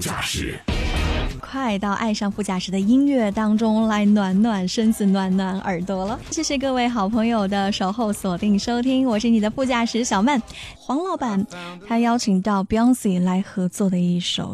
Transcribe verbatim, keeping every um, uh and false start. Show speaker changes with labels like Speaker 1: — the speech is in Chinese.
Speaker 1: 驾驶。
Speaker 2: 快到爱上副驾驶的音乐当中来暖暖身子暖暖耳朵了。谢谢各位好朋友的守候锁定收听，我是你的副驾驶小曼。黄老板他邀请到 Beyonce 来合作的一首